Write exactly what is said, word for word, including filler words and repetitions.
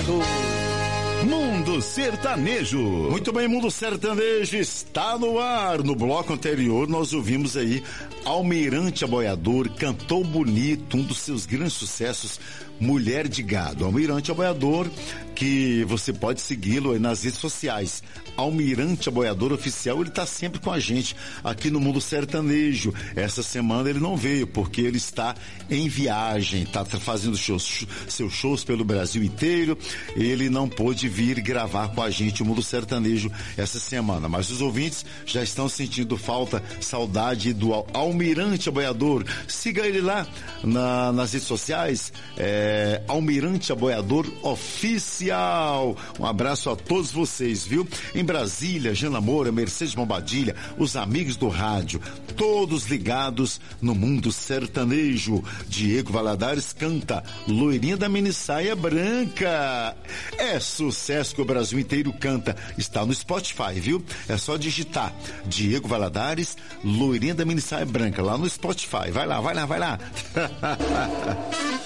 Boiador. Mundo Sertanejo. Muito bem, Mundo Sertanejo está no ar. No bloco anterior nós ouvimos aí Almirante Aboiador, cantou bonito, um dos seus grandes sucessos, Mulher de Gado. Almirante Aboiador, que você pode segui-lo aí nas redes sociais. Almirante Aboiador Oficial, ele está sempre com a gente aqui no Mundo Sertanejo. Essa semana ele não veio porque ele está em viagem, está fazendo shows, seus shows pelo Brasil inteiro. Ele não pôde vir gravar com a gente o Mundo Sertanejo essa semana, mas os ouvintes já estão sentindo falta, saudade do Almirante Aboiador. Siga ele lá na, nas redes sociais, é, Almirante Aboiador Oficial. Um abraço a todos vocês, viu? Em Brasília, Jana Moura, Mercedes Bombadilha, os amigos do rádio, todos ligados no Mundo Sertanejo. Diego Valadares canta Loirinha da Minissaia Branca. É sucesso que o Brasil inteiro canta. Está no Spotify, viu? É só digitar Diego Valadares, Loirinha da Minissaia Branca, lá no Spotify. Vai lá, vai lá, vai lá.